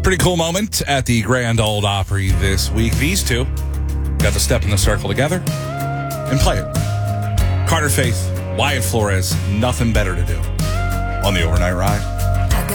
Pretty cool moment at the Grand Ole Opry this week. These two got to step in the circle together and play it. Carter Faith, Wyatt Flores, nothing better to do on the overnight ride.